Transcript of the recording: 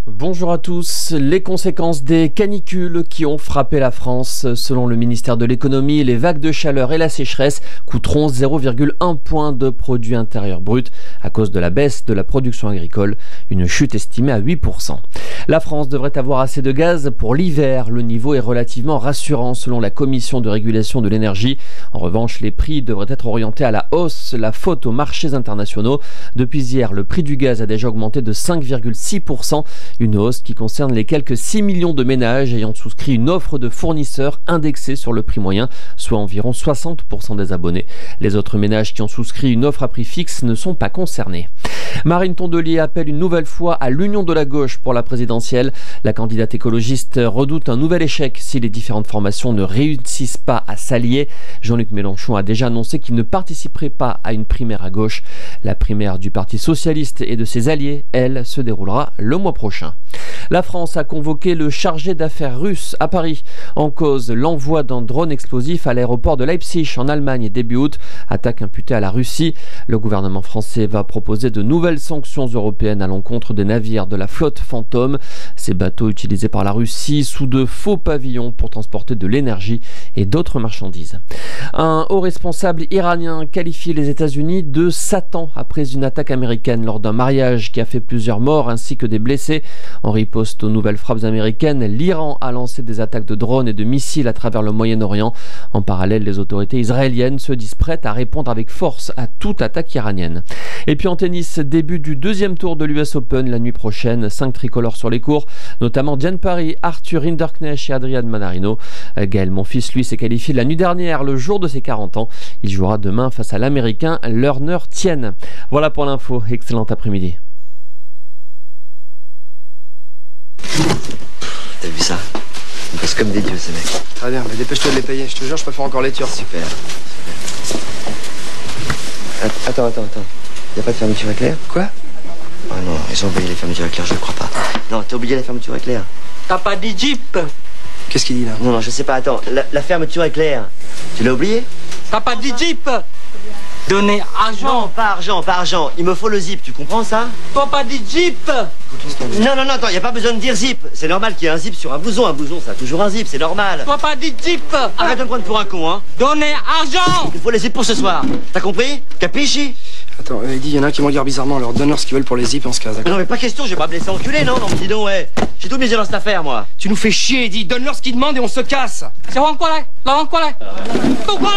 Bonjour à tous. Les conséquences des canicules qui ont frappé la France. Selon le ministère de l'économie, les vagues de chaleur et la sécheresse coûteront 0,1 point de produit intérieur brut à cause de la baisse de la production agricole, une chute estimée à 8%. La France devrait avoir assez de gaz pour l'hiver. Le niveau est relativement rassurant selon la Commission de régulation de l'énergie. En revanche, les prix devraient être orientés à la hausse, la faute aux marchés internationaux. Depuis hier, le prix du gaz a déjà augmenté de 5,6%. Une hausse qui concerne les quelques 6 millions de ménages ayant souscrit une offre de fournisseurs indexée sur le prix moyen, soit environ 60% des abonnés. Les autres ménages qui ont souscrit une offre à prix fixe ne sont pas concernés. Marine Tondelier appelle une nouvelle fois à l'union de la gauche pour la présidentielle. La candidate écologiste redoute un nouvel échec si les différentes formations ne réussissent pas à s'allier. Jean-Luc Mélenchon a déjà annoncé qu'il ne participerait pas à une primaire à gauche. La primaire du Parti socialiste et de ses alliés, elle, se déroulera le mois prochain. La France a convoqué le chargé d'affaires russe à Paris. En cause, l'envoi d'un drone explosif à l'aéroport de Leipzig en Allemagne début août, attaque imputée à la Russie. Le gouvernement français va proposer de nouvelles sanctions européennes à l'encontre des navires de la flotte Fantôme. Ces bateaux utilisés par la Russie sous de faux pavillons pour transporter de l'énergie et d'autres marchandises. Un haut responsable iranien qualifie les États-Unis de Satan après une attaque américaine lors d'un mariage qui a fait plusieurs morts ainsi que des blessés. En riposte aux nouvelles frappes américaines, l'Iran a lancé des attaques de drones et de missiles à travers le Moyen-Orient. En parallèle, les autorités israéliennes se disent prêtes à répondre avec force à toute attaque iranienne. Et puis en tennis, début du deuxième tour de l'US Open la nuit prochaine. 5 tricolores sur les cours, notamment Diane Parry, Arthur Rinderknecht et Adrian Manarino. Gaël Monfils, lui, s'est qualifié la nuit dernière, le jour de ses 40 ans. Il jouera demain face à l'Américain Lerner Tien. Voilà pour l'info. Excellent après-midi. T'as vu ça? Ils bossent comme des dieux, ces mecs. Très bien, mais dépêche-toi de les payer. Je te jure, je peux faire encore les Turcs. Super. Attends. Y'a pas de fermeture éclair? Quoi? Oh non, ils ont oublié les fermetures éclair, je le crois pas. Non, t'as oublié la fermeture éclair. T'as pas dit Jeep? Qu'est-ce qu'il dit là? Non, je sais pas, attends. La fermeture éclair. Tu l'as oublié? T'as pas dit Jeep? Donner argent. Non, pas argent. Il me faut le zip, tu comprends ça? T'as pas dit Jeep? Non, attends, y a pas besoin de dire zip. C'est normal qu'il y ait un zip sur un blouson. Un blouson, ça a toujours un zip, c'est normal. T'as pas dit Jeep? Arrête de me prendre pour un con, hein. Donner argent. Il faut les zips pour ce soir. T'as compris? Capisci? Attends, il dit, y en a un qui me regarde bizarrement, alors donne-leur ce qu'ils veulent pour les zips et on se casse, d'accord? Non, mais pas question, je vais pas me laisser enculer, non, dis donc, ouais. J'ai tout misé dans cette affaire, moi. Tu nous fais chier, Eddie, donne-leur ce qu'ils demandent et on se casse! C'est quoi là?